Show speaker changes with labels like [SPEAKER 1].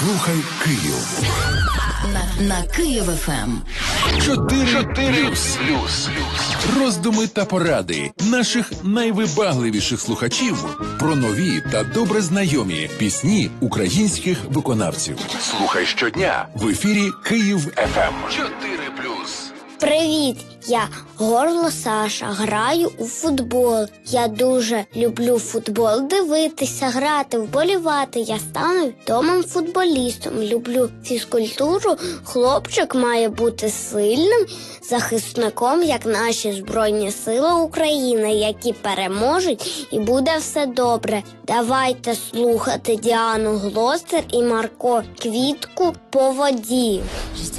[SPEAKER 1] Слухай Київ.
[SPEAKER 2] На Київ ФМ.
[SPEAKER 1] 4+. Роздуми та поради наших найвибагливіших слухачів про нові та добре знайомі пісні українських виконавців. Слухай щодня в ефірі Київ ФМ. 4+.
[SPEAKER 3] Привіт, я Горло Саша, граю у футбол. Я дуже люблю футбол, дивитися, грати, вболівати. Я стану відомим футболістом. Люблю фізкультуру. Хлопчик має бути сильним захисником, як наші Збройні Сили України, які переможуть, і буде все добре. Давайте слухати Діану Глостер і Марко Квітку «По воді».